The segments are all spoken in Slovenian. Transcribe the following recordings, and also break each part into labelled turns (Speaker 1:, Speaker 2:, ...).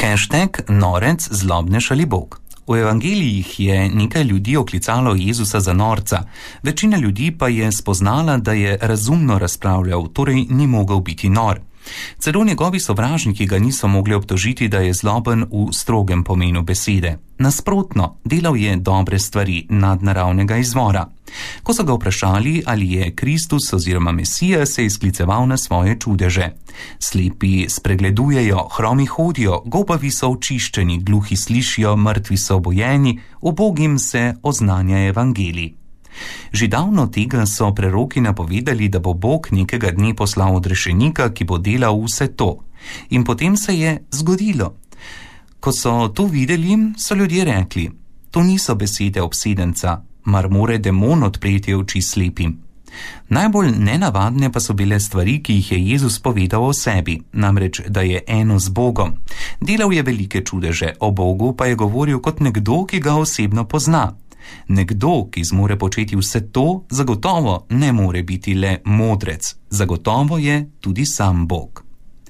Speaker 1: #norec zlobnež ali Bog. V evangelijih je nekaj ljudi oklicalo Jezusa za norca, večina ljudi pa je spoznala, da je razumno razpravljal, torej ni mogel biti nor. Celo njegovi sovražniki ga niso mogli obtožiti, da je zloben v strogem pomenu besede. Nasprotno, delal je dobre stvari nadnaravnega izvora. Ko so ga vprašali, ali je Kristus oziroma Mesija, se je skliceval na svoje čudeže. Slepi spregledujejo, hromi hodijo, gobavi so očiščeni, gluhi slišijo, mrtvi so obojeni, ubogim se oznanja evangelij. Že davno tega so preroki napovedali, da bo Bog nekega dne poslal odrešenika, ki bo delal vse to. In potem se je zgodilo. Ko so to videli, so ljudje rekli: to niso besede obsedenca, mar more demon odpreti oči slepim. Najbolj nenavadne pa so bile stvari, ki jih je Jezus povedal o sebi, namreč, da je eno z Bogom. Delal je velike čudeže, o Bogu pa je govoril kot nekdo, ki ga osebno pozna. Nekdo, ki zmore početi vse to, zagotovo ne more biti le modrec, zagotovo je tudi sam Bog.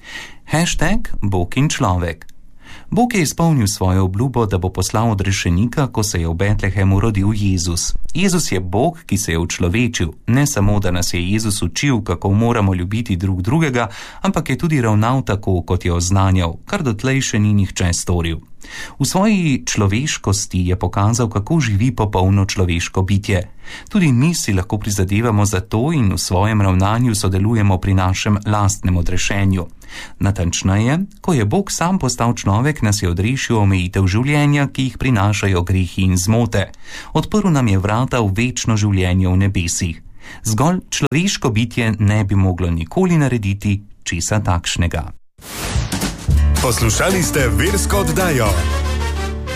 Speaker 1: #Bog in človek. Bog je izpolnil svojo obljubo, da bo poslal odrešenika, ko se je v Betlehemu rodil Jezus. Jezus je Bog, ki se je učlovečil, ne samo, da nas je Jezus učil, kako moramo ljubiti drug drugega, ampak je tudi ravnal tako, kot je oznanjal, kar dotlej še ni nihče storil. V svoji človeškosti je pokazal, kako živi popolno človeško bitje. Tudi mi si lahko prizadevamo za to in v svojem ravnanju sodelujemo pri našem lastnem odrešenju. Natančneje, ko je Bog sam postal človek, nas je odrešil omejitev življenja, ki jih prinašajo grehi in zmote. Odprl nam je vrata v večno življenje v nebesih. Zgolj človeško bitje ne bi moglo nikoli narediti česa takšnega.
Speaker 2: Poslušali ste versko oddajo